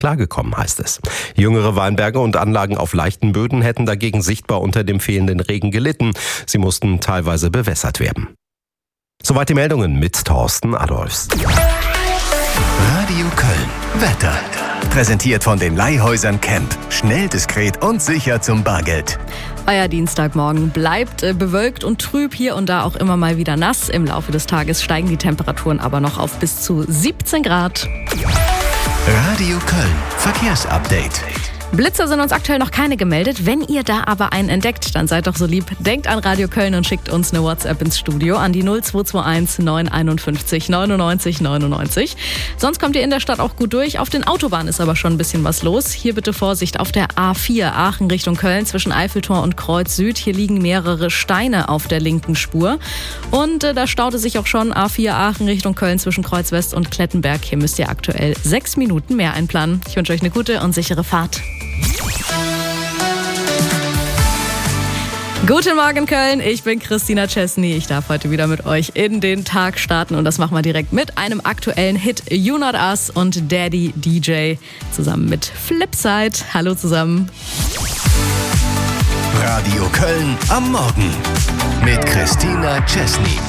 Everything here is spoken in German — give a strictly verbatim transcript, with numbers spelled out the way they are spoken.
klargekommen, heißt es. Jüngere Weinberge und Anlagen auf leichten Böden hätten dagegen sichtbar unter dem fehlenden Regen gelitten. Sie mussten teilweise bewässert werden. Soweit die Meldungen mit Thorsten Adolfs. Radio Köln. Wetter. Präsentiert von den Leihhäusern Camp. Schnell, diskret und sicher zum Bargeld. Euer Dienstagmorgen bleibt äh, bewölkt und trüb, hier und da auch immer mal wieder nass. Im Laufe des Tages steigen die Temperaturen aber noch auf bis zu siebzehn Grad. Radio Köln. Verkehrsupdate. Blitzer sind uns aktuell noch keine gemeldet. Wenn ihr da aber einen entdeckt, dann seid doch so lieb. Denkt an Radio Köln und schickt uns eine WhatsApp ins Studio an die null zwei zwei eins neun fünf eins neunundneunzig neunundneunzig. Sonst kommt ihr in der Stadt auch gut durch. Auf den Autobahnen ist aber schon ein bisschen was los. Hier bitte Vorsicht auf der A vier Aachen Richtung Köln zwischen Eiffeltor und Kreuz Süd. Hier liegen mehrere Steine auf der linken Spur. Und äh, da staute sich auch schon A vier Aachen Richtung Köln zwischen Kreuz West und Klettenberg. Hier müsst ihr aktuell sechs Minuten mehr einplanen. Ich wünsche euch eine gute und sichere Fahrt. Guten Morgen Köln, ich bin Christina Chesney. Ich darf heute wieder mit euch in den Tag starten und das machen wir direkt mit einem aktuellen Hit You Not Us und Daddy D J zusammen mit Flipside. Hallo zusammen. Radio Köln am Morgen mit Christina Chesney.